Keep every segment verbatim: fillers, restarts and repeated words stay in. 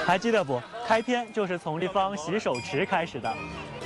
还记得不？开篇就是从地方洗手池开始的。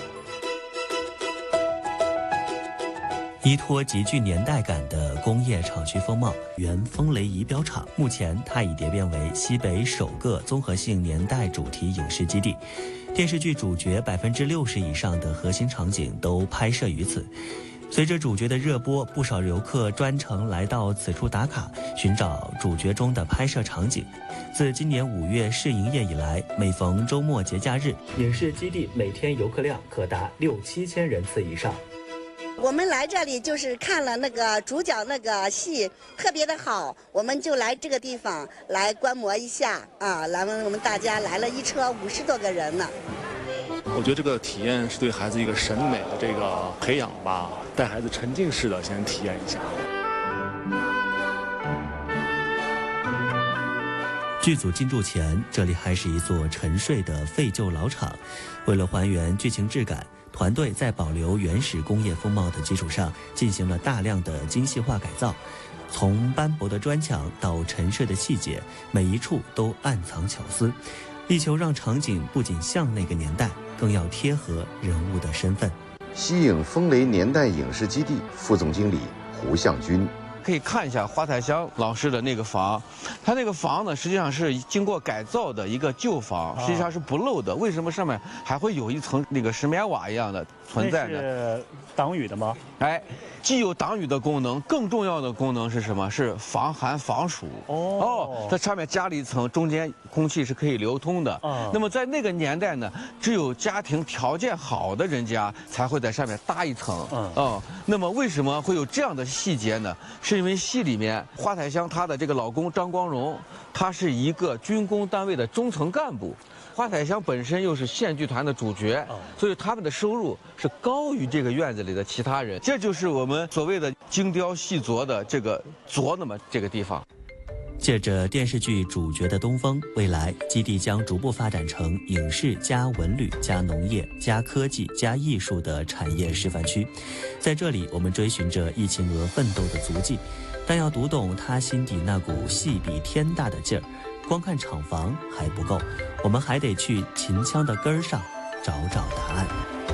依托极具年代感的工业厂区风貌，原风雷仪表厂，目前它已蝶变为西北首个综合性年代主题影视基地。电视剧主角百分之六十以上的核心场景都拍摄于此。随着主角的热播，不少游客专程来到此处打卡，寻找主角中的拍摄场景。自今年五月试营业以来，每逢周末节假日，影视基地每天游客量可达六七千人次以上。 我们来这里就是看了那个主角那个戏特别的好，我们就来这个地方来观摩一下啊。来，我们大家来了一车五十多个人呢。 我觉得这个体验是对孩子一个审美的这个培养吧，带孩子沉浸式的先体验一下。 剧组进驻前，这里还是一座沉睡的废旧老厂。为了还原剧情质感，团队在保留原始工业风貌的基础上，进行了大量的精细化改造。从斑驳的砖墙到沉睡的细节，每一处都暗藏巧思，力求让场景不仅像那个年代，更要贴合人物的身份。 西影风雷年代影视基地副总经理胡向军。 可以看一下华彩香老师的那个房，他那个房呢，实际上是经过改造的一个旧房，实际上是不漏的。为什么上面还会有一层那个石棉瓦一样的存在呢？ 是挡雨的吗？ 哎，既有挡雨的功能，更重要的功能是什么？是防寒防暑。 哦哦，它上面加了一层，中间空气是可以流通的。 哦、 那么在那个年代呢，只有家庭条件好的人家才会在上面搭一层。 嗯哦，那么为什么会有这样的细节呢？是因为戏里面华彩香她的这个老公张光荣，他是一个军工单位的中层干部，华彩香本身又是县剧团的主角，所以他们的收入是高于这个院子里的其他人。这就是我们所谓的精雕细琢的这个琢那么这个地方。 借着电视剧主角的东风，未来基地将逐步发展成影视加文旅加农业加科技加艺术的产业示范区。在这里，我们追寻着易秦娥奋斗的足迹，但要读懂她心底那股戏比天大的劲儿，光看厂房还不够，我们还得去秦腔的根儿上找找答案。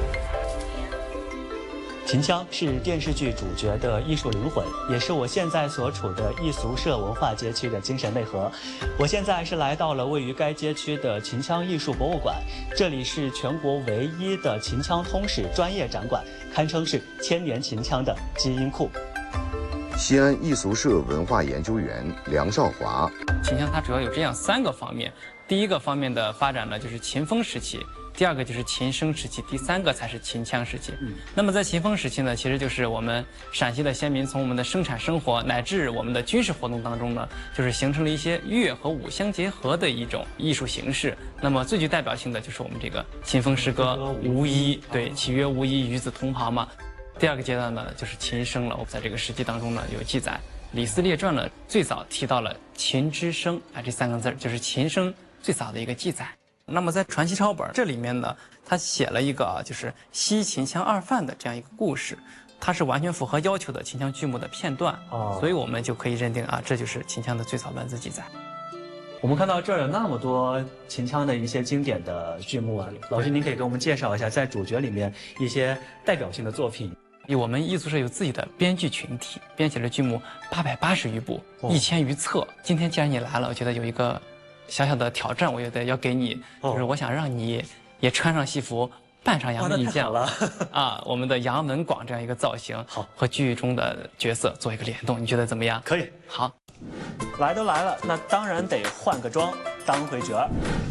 秦腔是电视剧主角的艺术灵魂，也是我现在所处的艺俗社文化街区的精神内核。我现在是来到了位于该街区的秦腔艺术博物馆，这里是全国唯一的秦腔通史专业展馆，堪称是千年秦腔的基因库。 西安艺俗社文化研究员梁少华。 秦腔它主要有这样三个方面，第一个方面的发展呢，就是秦风时期。第二个就是秦声时期，第三个才是秦腔时期。嗯，那么在秦风时期呢，其实就是我们陕西的先民从我们的生产生活乃至我们的军事活动当中呢，就是形成了一些乐和舞相结合的一种艺术形式。那么最具代表性的就是我们这个秦风诗歌无衣，对，岂曰无衣，与子同袍嘛。第二个阶段呢，就是秦声了。我们在这个史记当中呢有记载，《李斯列传》呢最早提到了秦之声啊这三个字，就是秦声最早的一个记载。那么在传习抄本这里面呢，他写了一个就是西秦腔二范的这样一个故事，它是完全符合要求的秦腔剧目的片段，哦，所以我们就可以认定啊，这就是秦腔的最早文字记载。 我们看到这儿有那么多秦腔的一些经典的剧目啊，老师您可以给我们介绍一下在主角里面一些代表性的作品。 我们艺术社有自己的编剧群体，编写了剧目八百八十余部，一千余册。今天既然你来了，我觉得有一个小小的挑战，我觉得要给你，就是我想让你也穿上戏服，扮上杨门一将了啊，我们的杨门广这样一个造型，好，和剧中的角色做一个联动，你觉得怎么样？ 可以。 好， 来都来了，那当然得换个妆，当回角儿。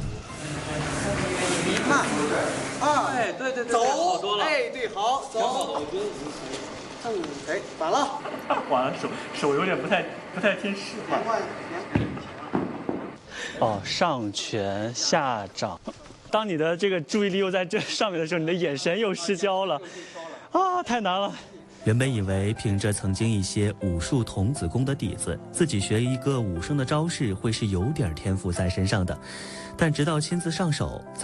慢啊， 哎，对对对， 走， 好多了， 哎，对，好，走，嗯，哎，反了， 完了，手手有点不太不太听使唤。哦，上拳下掌。当你的这个注意力又在这上面的时候，你的眼神又失焦了，啊，太难了。 原本以为凭着曾经一些武术童子功的底子，自己学一个武生的招式会是有点天赋在身上的，但直到亲自上手。